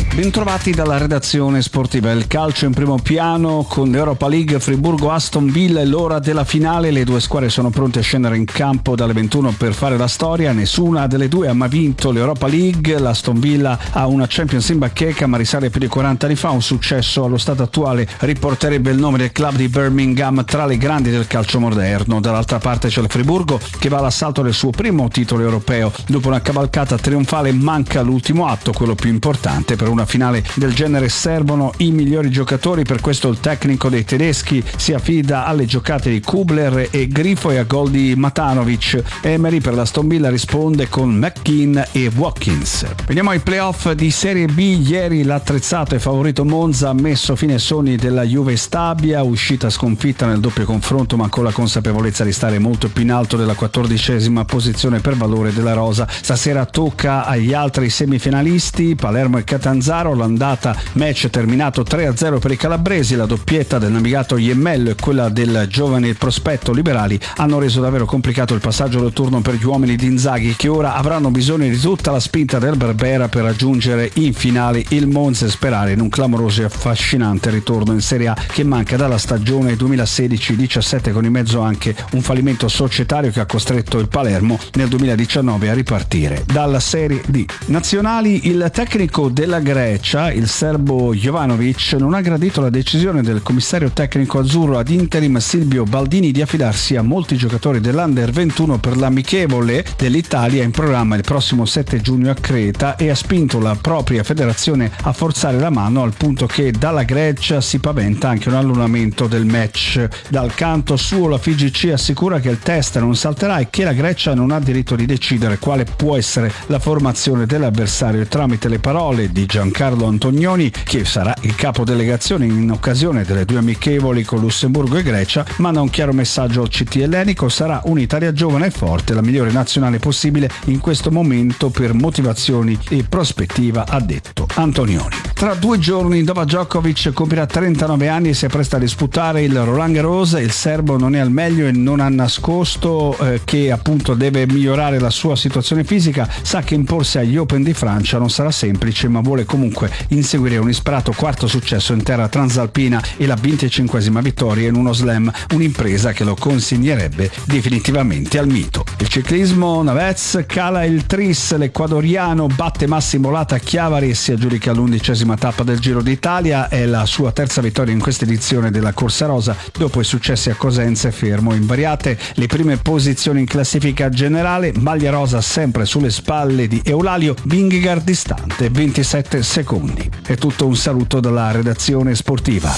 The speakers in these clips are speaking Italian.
Bentrovati dalla redazione sportiva. Il calcio in primo piano con l'Europa League, Friburgo-Aston Villa, è l'ora della finale. Le due squadre sono pronte a scendere in campo dalle 21 per fare la storia. Nessuna delle due ha mai vinto l'Europa League. L'Aston Villa ha una Champions in bacheca, ma risale più di 40 anni fa. Un successo allo stato attuale riporterebbe il nome del club di Birmingham tra le grandi del calcio moderno. Dall'altra parte c'è il Friburgo che va all'assalto del suo primo titolo europeo. Dopo una cavalcata trionfale manca l'ultimo atto, quello più importante. Per una finale del genere servono i migliori giocatori, per questo il tecnico dei tedeschi si affida alle giocate di Kubler e Grifo e a gol di Matanovic. Emery per l'Aston Villa risponde con McKean e Watkins. Veniamo ai playoff di Serie B. Ieri l'attrezzato e favorito Monza ha messo fine ai sogni della Juve Stabia, uscita sconfitta nel doppio confronto ma con la consapevolezza di stare molto più in alto della 14ª posizione per valore della rosa. Stasera tocca agli altri semifinalisti, Palermo e Catanzaro. L'andata match terminato 3-0 per i calabresi. La doppietta del navigato Iemmello e quella del giovane prospetto Liberali hanno reso davvero complicato il passaggio del turno per gli uomini di Inzaghi, che ora avranno bisogno di tutta la spinta del Berbera per raggiungere in finale il Monza e sperare in un clamoroso e affascinante ritorno in Serie A che manca dalla stagione 2016-17, con in mezzo anche un fallimento societario che ha costretto il Palermo nel 2019 a ripartire dalla Serie D. Nazionali, il tecnico della Grecia, il serbo Jovanovic, non ha gradito la decisione del commissario tecnico azzurro ad interim Silvio Baldini di affidarsi a molti giocatori dell'Under 21 per l'amichevole dell'Italia in programma il prossimo 7 giugno a Creta, e ha spinto la propria federazione a forzare la mano, al punto che dalla Grecia si paventa anche un annullamento del match. Dal canto suo la FIGC assicura che il test non salterà e che la Grecia non ha diritto di decidere quale può essere la formazione dell'avversario. Tramite le parole di Giancarlo Antonioni, che sarà il capo delegazione in occasione delle due amichevoli con Lussemburgo e Grecia, manda un chiaro messaggio al CT ellenico: sarà un'Italia giovane e forte, la migliore nazionale possibile in questo momento per motivazioni e prospettiva, ha detto Antonioni. Tra 2 giorni Novak Djokovic compirà 39 anni e si appresta a disputare il Roland Garros. Il serbo non è al meglio e non ha nascosto che appunto deve migliorare la sua situazione fisica. Sa che imporsi agli Open di Francia non sarà semplice, ma vuole comunque inseguire un ispirato quarto successo in terra transalpina e la 25ª vittoria in uno slam, un'impresa che lo consegnerebbe definitivamente al mito. Il ciclismo, Navez cala il tris, l'ecuadoriano batte Massimo Lata a Chiavari e si aggiudica l'11ª tappa del Giro d'Italia. È la sua terza vittoria in questa edizione della Corsa Rosa, dopo i successi a Cosenza e Fermo. Invariate le prime posizioni in classifica generale, maglia rosa sempre sulle spalle di Eulalio, Vingegaard distante 27 secondi. È tutto, un saluto dalla redazione sportiva.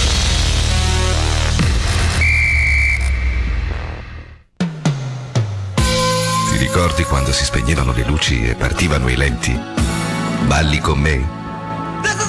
Ti ricordi quando si spegnevano le luci e partivano i lenti? Balli con me